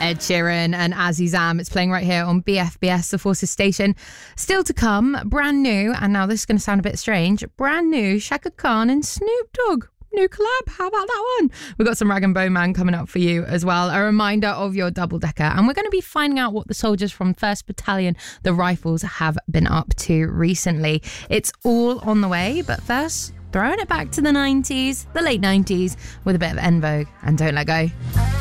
Ed Sheeran and Azizam. It's playing right here on BFBS, the Forces station. Still to come, brand new, and now this is going to sound a bit strange, brand new Shaka Khan and Snoop Dogg. New collab. How about that one? We've got some Rag and Bone Man coming up for you as well. A reminder of your double decker. And we're going to be finding out what the soldiers from 1st Battalion, the Rifles, have been up to recently. It's all on the way. But first, throwing it back to the 90s, the late 90s, with a bit of En Vogue and Don't Let Go.